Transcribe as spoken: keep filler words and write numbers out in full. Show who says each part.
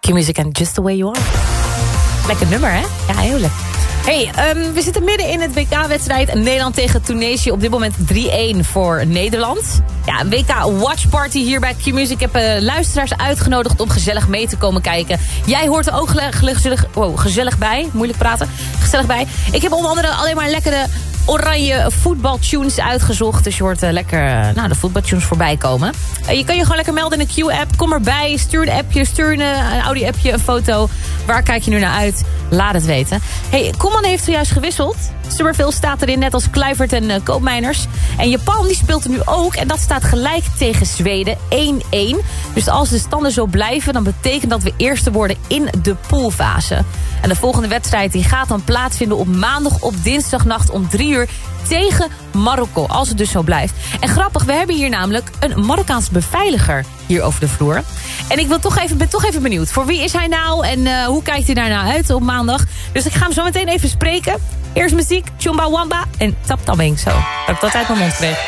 Speaker 1: Q-Music and Just The Way You Are. Lekker nummer, hè? Ja, heel lekker. Hey, um, we zitten midden in het W K-wedstrijd. Nederland tegen Tunesië. Op dit moment drie-een voor Nederland. Ja, een W K-watch party hier bij Q-Music. Ik heb uh, luisteraars uitgenodigd om gezellig mee te komen kijken. Jij hoort er ook gezellig, wow, gezellig bij. Moeilijk praten. Gezellig bij. Ik heb onder andere alleen maar lekkere oranje voetbaltunes uitgezocht. Dus je hoort uh, lekker uh, nou, de voetbaltunes voorbij komen. Uh, je kan je gewoon lekker melden in de Q-app. Kom erbij, stuur een appje, stuur een, een audio-appje, een foto. Waar kijk je nu naar uit? Laat het weten. Hey, Koeman heeft zojuist gewisseld. Summerville staat erin, net als Kluivert en uh, Koopmeiners. En Japan die speelt er nu ook. En dat staat gelijk tegen Zweden, één-één. Dus als de standen zo blijven, dan betekent dat we eerste worden in de poolfase. En de volgende wedstrijd die gaat dan plaatsvinden op maandag op dinsdagnacht om drie uur tegen Marokko, als het dus zo blijft. En grappig, we hebben hier namelijk een Marokkaans beveiliger hier over de vloer. En ik wil toch even, ben toch even benieuwd. Voor wie is hij nou en uh, hoe kijkt hij daar nou uit op maandag? Dus ik ga hem zo meteen even spreken. Eerst muziek, Chumba Wamba en Tap Tabbing. Zo, dat ik dat uit mijn mond kreeg.